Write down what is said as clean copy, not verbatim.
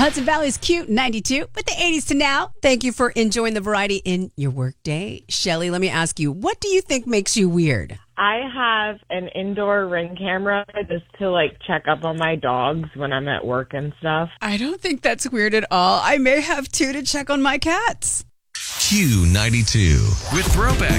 Hudson Valley's Cute 92 with the 80s to now. Thank you for enjoying the variety in your workday. Shelly, let me ask you, what do you think makes you weird? I have an indoor Ring camera just to check up on my dogs when I'm at work and stuff. I don't think that's weird at all. I may have two to check on my cats. Q92 with Throwback.